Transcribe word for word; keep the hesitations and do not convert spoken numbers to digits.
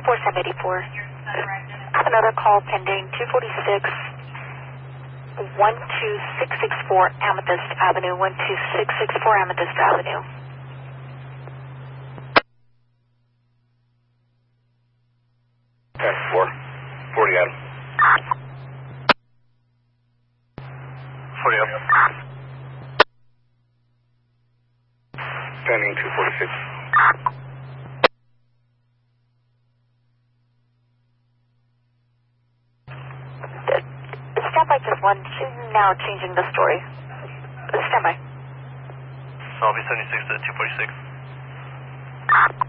four seven eight four. I have another call pending, two forty-six, one two six six four Amethyst Avenue, one two six six four Amethyst Avenue. Okay, four. forty Adam. forty Adam. Pending two forty-six. Stand by just one. She's now changing the story. Stand by. So I'll be seventy-six to two forty-six.